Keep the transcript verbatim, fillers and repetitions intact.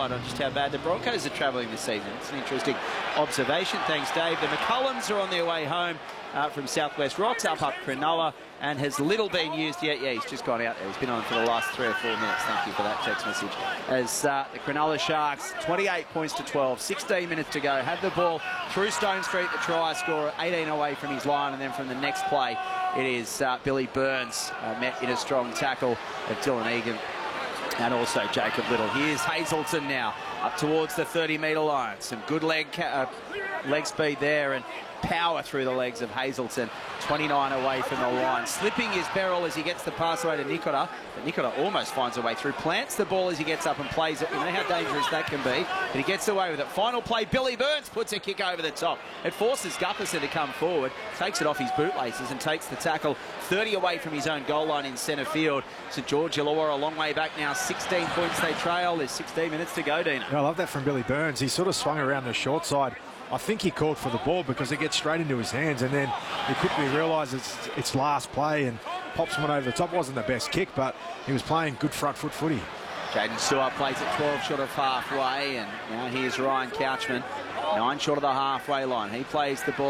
light on just how bad the Broncos are travelling this season. It's an interesting observation. Thanks, Dave. The McCullums are on their way home uh, from Southwest Rocks up up Cronulla, and has little been used yet. Yeah, he's just gone out there. He's been on for the last three or four minutes. Thank you for that text message. As uh, the Cronulla Sharks, twenty-eight points to twelve, sixteen minutes to go, have the ball through Stone Street, the try scorer, eighteen away from his line, and then from the next play, it is uh, Billy Burns uh, met in a strong tackle of Dylan Egan and also Jacob Little. Here's Hazelton now up towards the thirty metre line. Some good leg uh, leg speed there and power through the legs of Hazelton. twenty-nine away from the line. Slipping is Beryl as he gets the pass away to Nikota, but Nikota almost finds a way through. Plants the ball as he gets up and plays it. We know how dangerous that can be, but he gets away with it. Final play, Billy Burns puts a kick over the top. It forces Gutherson to come forward, takes it off his bootlaces and takes the tackle thirty away from his own goal line in centre field. St George Illawarra a long way back now, sixteen points they trail. There's sixteen minutes to go, Dina. Yeah, I love that from Billy Burns. He sort of swung around the short side. I think he called for the ball because it gets straight into his hands, and then he quickly realised it's, it's last play and pops one over the top. Wasn't the best kick, but he was playing good front foot footy. Jaden Stewart plays at twelve short of halfway, and now here's Ryan Couchman, nine short of the halfway line. He plays the ball.